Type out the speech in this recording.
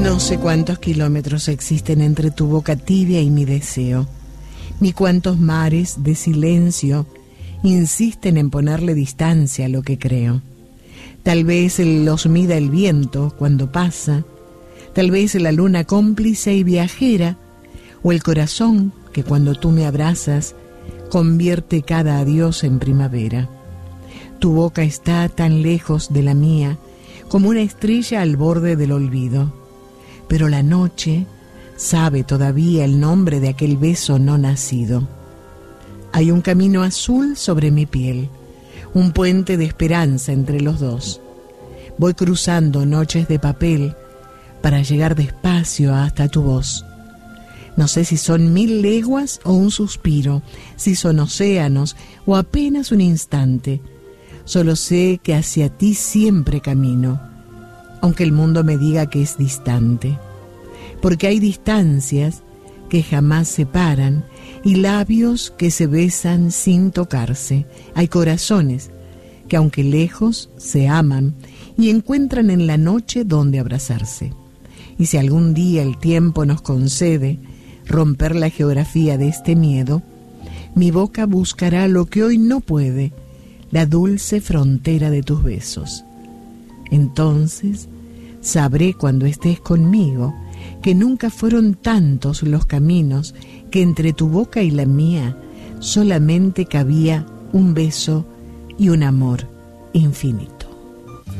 No sé cuántos kilómetros existen entre tu boca tibia y mi deseo, ni cuántos mares de silencio insisten en ponerle distancia a lo que creo. Tal vez los mida el viento cuando pasa, tal vez la luna cómplice y viajera, o el corazón que cuando tú me abrazas convierte cada adiós en primavera. Tu boca está tan lejos de la mía como una estrella al borde del olvido, pero la noche sabe todavía el nombre de aquel beso no nacido. Hay un camino azul sobre mi piel, un puente de esperanza entre los dos. Voy cruzando noches de papel para llegar despacio hasta tu voz. No sé si son 1000 leguas o un suspiro, si son océanos o apenas un instante. Solo sé que hacia ti siempre camino, aunque el mundo me diga que es distante. Porque hay distancias que jamás separan y labios que se besan sin tocarse. Hay corazones que aunque lejos se aman y encuentran en la noche donde abrazarse. Y si algún día el tiempo nos concede romper la geografía de este miedo, mi boca buscará lo que hoy no puede, la dulce frontera de tus besos. Entonces sabré cuando estés conmigo que nunca fueron tantos los caminos, que entre tu boca y la mía solamente cabía un beso y un amor infinito.